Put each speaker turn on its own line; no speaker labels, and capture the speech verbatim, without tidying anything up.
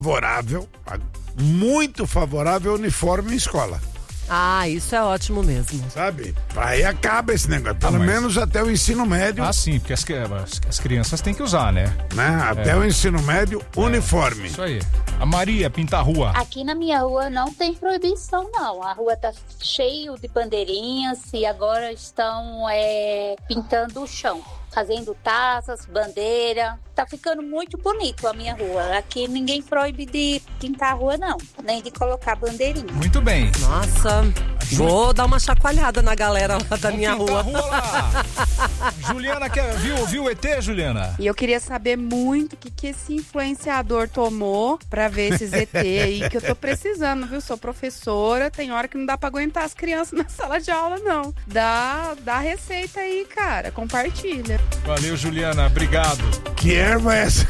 favorável, muito favorável ao uniforme em escola.
Ah, isso é ótimo mesmo.
Sabe? Aí acaba esse negócio, pelo
Ah, mas...
menos até o ensino médio.
Ah, sim, porque as, as, as crianças têm que usar, né?
né? Até é. o ensino médio, é. uniforme.
Isso aí. A Maria, pinta a rua.
Aqui na minha rua não tem proibição, não. A rua tá cheio de bandeirinhas e agora estão é, pintando o chão. Fazendo taças, bandeira. Tá ficando muito bonito a minha rua. Aqui ninguém proíbe de pintar a rua, não. Nem de colocar bandeirinha.
Muito bem.
Nossa, vou dar uma chacoalhada na galera lá da
Vamos
minha rua.
A rua lá. Juliana, quer, viu, viu o E T, Juliana?
E eu queria saber muito o que, que esse influenciador tomou pra ver esses E T aí, que eu tô precisando, viu? Sou professora, tem hora que não dá pra aguentar as crianças na sala de aula, não. Dá, dá receita aí, cara. Compartilha.
Valeu, Juliana. Obrigado.
Que erva é essa?